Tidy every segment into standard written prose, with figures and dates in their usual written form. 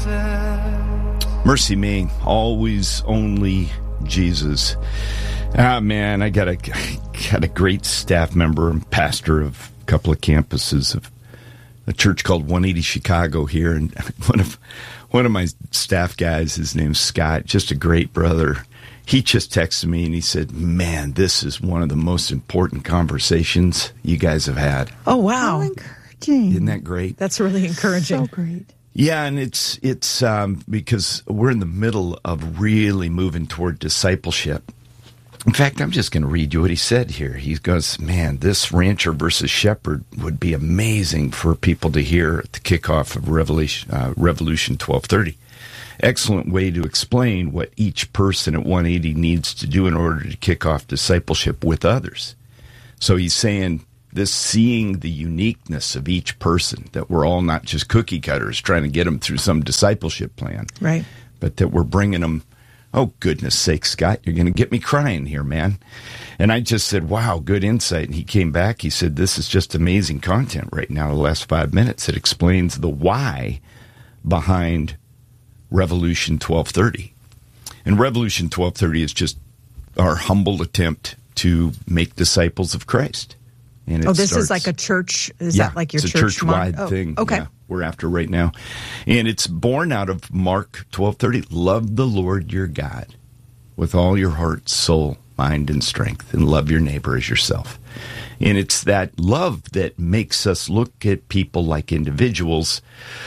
Mercy Me, always only Jesus. Ah, man, I got a great staff member and pastor of a couple of campuses of a church called 180 Chicago here, and one of my staff guys, his name's Scott, just a great brother. He just texted me and he said, "Man, this is one of the most important conversations you guys have had." Oh, wow. How encouraging. Isn't that great? That's really encouraging. So great. Yeah, and it's because we're in the middle of really moving toward discipleship. In fact, I'm just going to read you what he said here. He goes, "Man, this rancher versus shepherd would be amazing for people to hear at the kickoff of Revolution 1230. Excellent way to explain what each person at 180 needs to do in order to kick off discipleship with others." So he's saying this, seeing the uniqueness of each person, that we're all not just cookie cutters trying to get them through some discipleship plan, Right. but that we're bringing them. Oh, goodness sake, Scott, you're going to get me crying here, man. And I just said, wow, good insight. And he came back. He said, this is just amazing content right now, the last 5 minutes. It explains the why behind Revolution 1230. And Revolution 1230 is just our humble attempt to make disciples of Christ. And this is like a church? Is that like your it's church? It's a church-wide thing. Okay. Yeah, we're after right now. And it's born out of Mark 12:30. Love the Lord your God with all your heart, soul, mind, and strength, and love your neighbor as yourself. And it's that love that makes us look at people like individuals.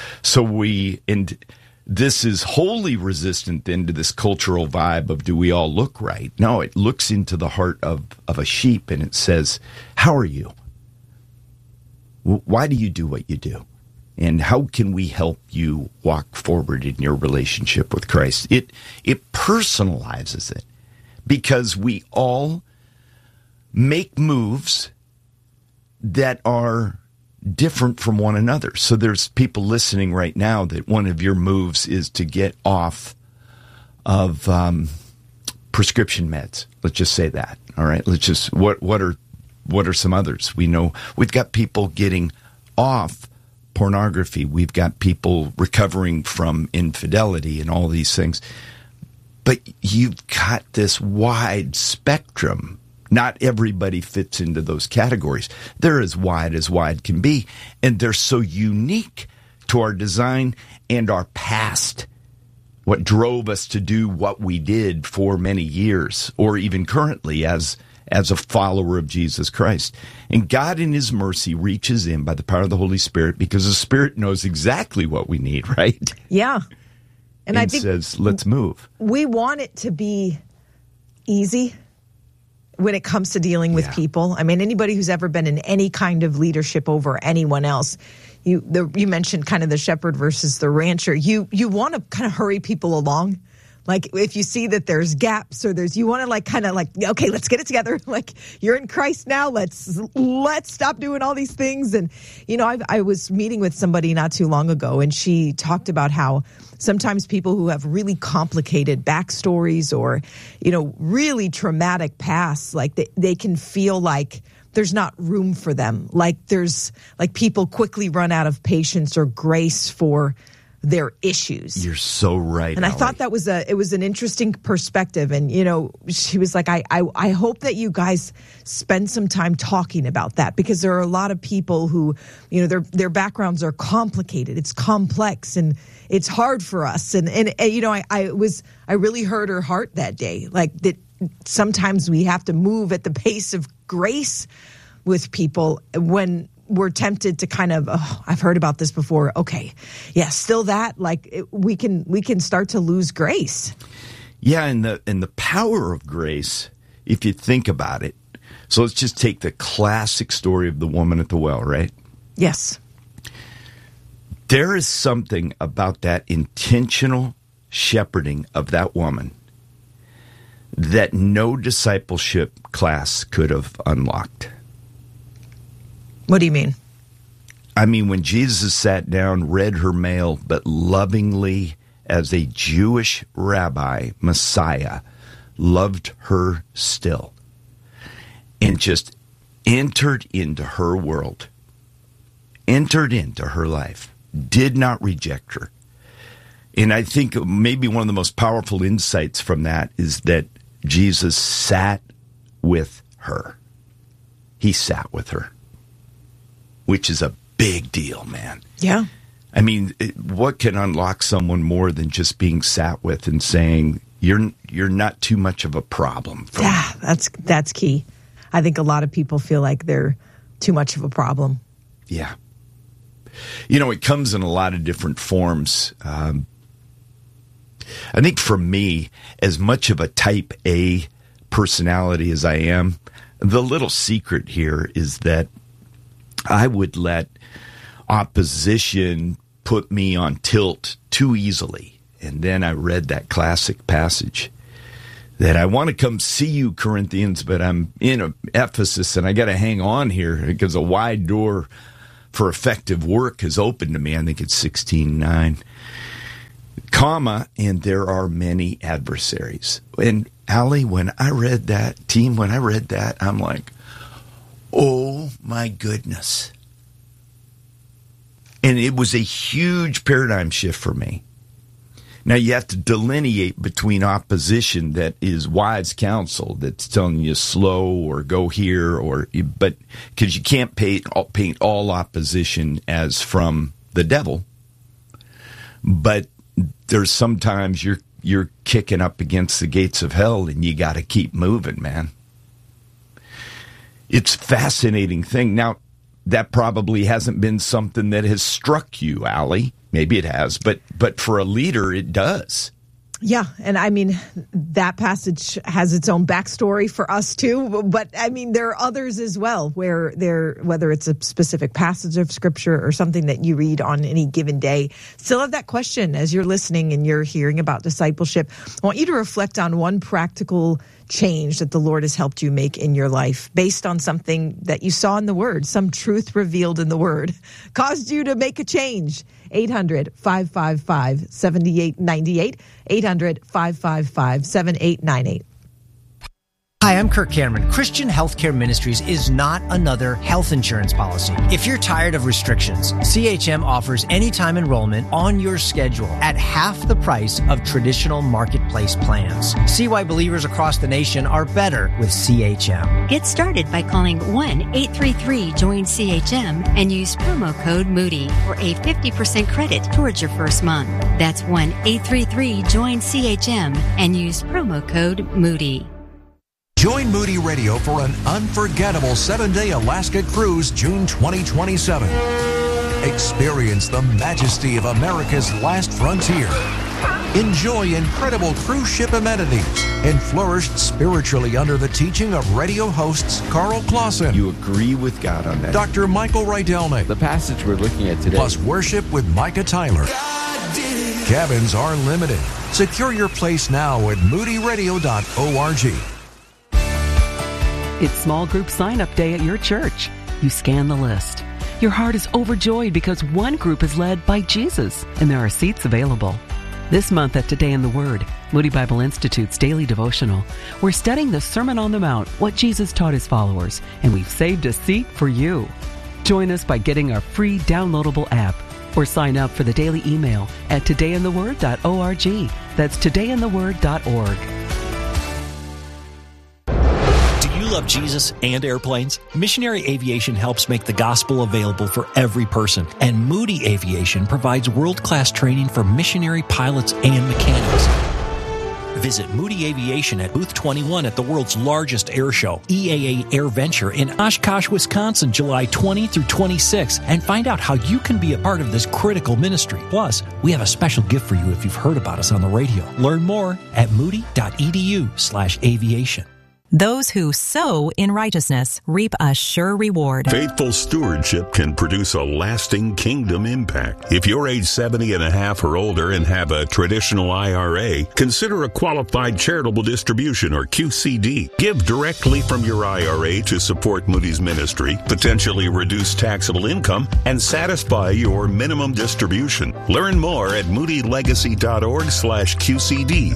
And this is wholly resistant then to this cultural vibe of, do we all look right? No, it looks into the heart of a sheep and it says, how are you? Why do you do what you do? And how can we help you walk forward in your relationship with Christ? It personalizes it, because we all make moves that are different from one another. So there's people listening right now that one of your moves is to get off of prescription meds. Let's just say that. All right. Let's just what are some others? We know we've got people getting off pornography. We've got people recovering from infidelity and all these things. But you've got this wide spectrum. Not everybody fits into those categories. They're as wide can be, and they're so unique to our design and our past, what drove us to do what we did for many years, or even currently as a follower of Jesus Christ. And God in his mercy reaches in by the power of the Holy Spirit, because the Spirit knows exactly what we need, right? Yeah. And I think says, let's move. We want it to be easy when it comes to dealing with people. I mean, anybody who's ever been in any kind of leadership over anyone else, you mentioned kind of the shepherd versus the rancher. You want to kind of hurry people along. Like, if you see that there's gaps or you want to okay, let's get it together. Like, you're in Christ now. Let's stop doing all these things. And, I was meeting with somebody not too long ago, and she talked about how sometimes people who have really complicated backstories or, really traumatic pasts, like they can feel like there's not room for them. Like people quickly run out of patience or grace for their issues. You're so right. And I thought that was an interesting perspective. And, she was like, I hope that you guys spend some time talking about that, because there are a lot of people who, their backgrounds are complicated. It's complex and it's hard for us. And I really heard her heart that day. Like, that sometimes we have to move at the pace of grace with people when we're tempted to kind of, I've heard about this before. Okay, yeah, still that. We can start to lose grace. Yeah, and the power of grace, if you think about it. So let's just take the classic story of the woman at the well, right? Yes. There is something about that intentional shepherding of that woman that no discipleship class could have unlocked. What do you mean? I mean, when Jesus sat down, read her mail, but lovingly, as a Jewish rabbi, Messiah, loved her still, and just entered into her world, entered into her life, did not reject her. And I think maybe one of the most powerful insights from that is that Jesus sat with her. He sat with her, which is a big deal, man. Yeah. I mean, what can unlock someone more than just being sat with and saying, you're not too much of a problem for me? That's key. I think a lot of people feel like they're too much of a problem. Yeah. It comes in a lot of different forms. I think for me, as much of a type A personality as I am, the little secret here is that I would let opposition put me on tilt too easily. And then I read that classic passage that I want to come see you, Corinthians, but I'm in Ephesus and I got to hang on here because a wide door for effective work is open to me. I think it's 16:9. Comma, and there are many adversaries. And Allie, when I read that, I'm like, oh my goodness. And it was a huge paradigm shift for me. Now you have to delineate between opposition that is wise counsel that's telling you slow or go here, but because you can't paint all opposition as from the devil. But there's sometimes you're kicking up against the gates of hell and you got to keep moving, man. It's a fascinating thing. Now, that probably hasn't been something that has struck you, Allie. Maybe it has, but for a leader, it does. Yeah, and I mean, that passage has its own backstory for us too, but I mean, there are others as well where whether it's a specific passage of scripture or something that you read on any given day, still have that question as you're listening and you're hearing about discipleship. I want you to reflect on one practical change that the Lord has helped you make in your life based on something that you saw in the Word, some truth revealed in the Word, caused you to make a change. 800-555-7898, 800-555-7898. Hi, I'm Kirk Cameron. Christian Healthcare Ministries is not another health insurance policy. If you're tired of restrictions, CHM offers anytime enrollment on your schedule at half the price of traditional marketplace plans. See why believers across the nation are better with CHM. Get started by calling 1-833-JOIN-CHM and use promo code Moody for a 50% credit towards your first month. That's 1-833-JOIN-CHM and use promo code Moody. Join Moody Radio for an unforgettable 7-day Alaska cruise, June 2027. Experience the majesty of America's last frontier. Enjoy incredible cruise ship amenities and flourish spiritually under the teaching of radio hosts Carl Clausen. You agree with God on that? Dr. Michael Rydelny. The passage we're looking at today. Plus worship with Micah Tyler. Cabins are limited. Secure your place now at moodyradio.org. It's small group sign-up day at your church. You scan the list. Your heart is overjoyed because one group is led by Jesus, and there are seats available. This month at Today in the Word, Moody Bible Institute's daily devotional, we're studying the Sermon on the Mount, what Jesus taught his followers, and we've saved a seat for you. Join us by getting our free downloadable app or sign up for the daily email at todayintheword.org. That's todayintheword.org. Love Jesus and airplanes? Missionary Aviation helps make the gospel available for every person, and Moody Aviation provides world-class training for missionary pilots and mechanics. Visit Moody Aviation at Booth 21 at the world's largest air show, EAA AirVenture in Oshkosh, Wisconsin, July 20 through 26, and find out how you can be a part of this critical ministry. Plus, we have a special gift for you if you've heard about us on the radio. Learn more at moody.edu/aviation. Those who sow in righteousness reap a sure reward. Faithful stewardship can produce a lasting kingdom impact. If you're age 70 and a half or older and have a traditional IRA, consider a qualified charitable distribution or QCD. Give directly from your IRA to support Moody's ministry, potentially reduce taxable income, and satisfy your minimum distribution. Learn more at moodylegacy.org/QCD.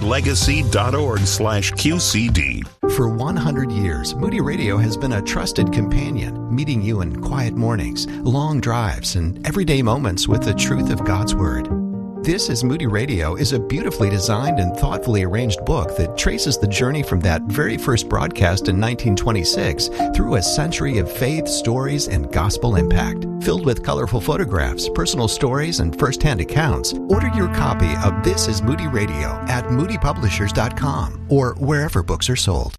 moodylegacy.org/QCD. For 100 years, Moody Radio has been a trusted companion, meeting you in quiet mornings, long drives, and everyday moments with the truth of God's Word. This is Moody Radio is a beautifully designed and thoughtfully arranged book that traces the journey from that very first broadcast in 1926 through a century of faith, stories, and gospel impact. Filled with colorful photographs, personal stories, and first-hand accounts, order your copy of This is Moody Radio at moodypublishers.com or wherever books are sold.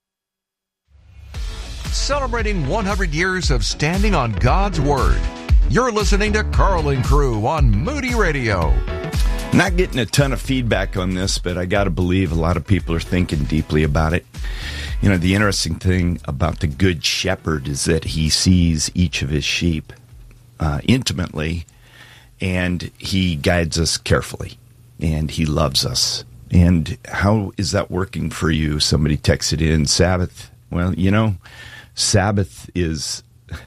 Celebrating 100 years of standing on God's Word. You're listening to Carl and Crew on Moody Radio. Not getting a ton of feedback on this, but I got to believe a lot of people are thinking deeply about it. You know, the interesting thing about the Good Shepherd is that he sees each of his sheep intimately, and he guides us carefully, and he loves us. And how is that working for you? Somebody texted in, Sabbath. Well, you know, Sabbath is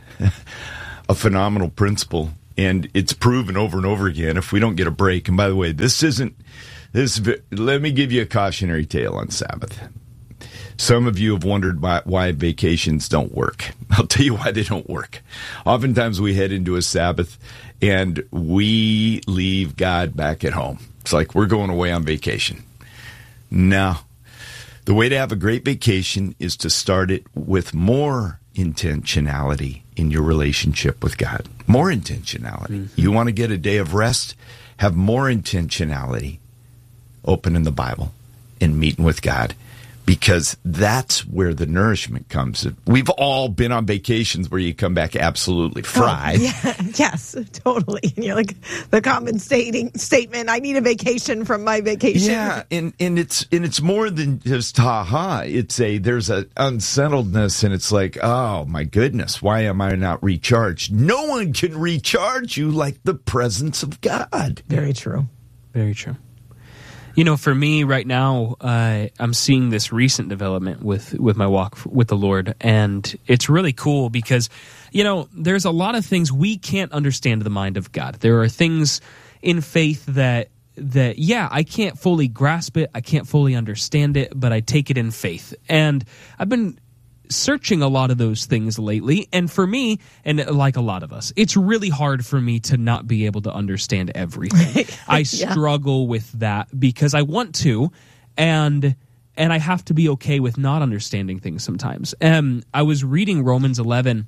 a phenomenal principle, and it's proven over and over again if we don't get a break. And by the way, let me give you a cautionary tale on Sabbath. Some of you have wondered why vacations don't work. I'll tell you why they don't work. Oftentimes we head into a Sabbath and we leave God back at home. It's like we're going away on vacation. No. The way to have a great vacation is to start it with more intentionality in your relationship with God. More intentionality. Mm-hmm. You want to get a day of rest? Have more intentionality. Opening the Bible and meeting with God, because that's where the nourishment comes. We've all been on vacations where you come back absolutely fried. Oh, yeah, yes, totally. And you're like the common statement, I need a vacation from my vacation. Yeah, and it's more than just ha-ha. There's an unsettledness, and it's like, oh my goodness, why am I not recharged? No one can recharge you like the presence of God. Very true. Very true. You know, for me right now, I'm seeing this recent development with my walk with the Lord, and it's really cool because, you know, there's a lot of things we can't understand the mind of God. There are things in faith that yeah, I can't fully grasp it, I can't fully understand it, but I take it in faith. And I've been searching a lot of those things lately, and for me, and like a lot of us, it's really hard for me to not be able to understand everything. I struggle with that because I want to, and I have to be okay with not understanding things sometimes. I was reading Romans 11,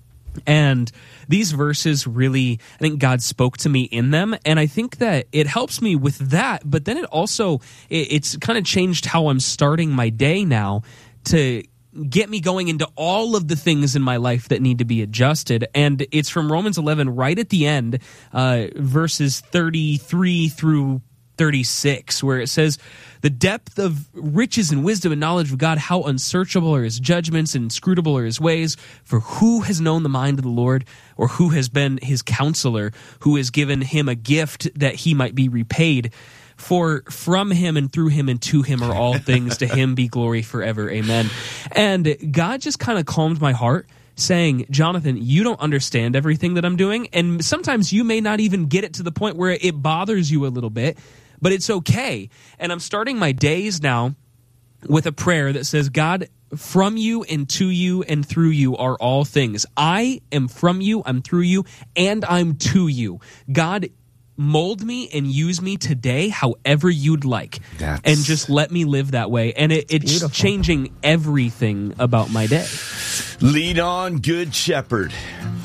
and these verses really, I think God spoke to me in them, and I think that it helps me with that, but then it also, it's kind of changed how I'm starting my day now to get me going into all of the things in my life that need to be adjusted. And it's from Romans 11 right at the end, verses 33 through 36, where it says, the depth of riches and wisdom and knowledge of God, how unsearchable are his judgments and inscrutable are his ways. For who has known the mind of the Lord, or who has been his counselor, who has given him a gift that he might be repaid? For from him and through him and to him are all things. To him be glory forever. Amen. And God just kind of calmed my heart, saying, Jonathan, you don't understand everything that I'm doing. And sometimes you may not even get it to the point where it bothers you a little bit, but it's okay. And I'm starting my days now with a prayer that says, God, from you and to you and through you are all things. I am from you, I'm through you, and I'm to you. God, mold me and use me today however you'd like. And just let me live that way. And it's beautiful. Changing everything about my day. Lead on, Good Shepherd.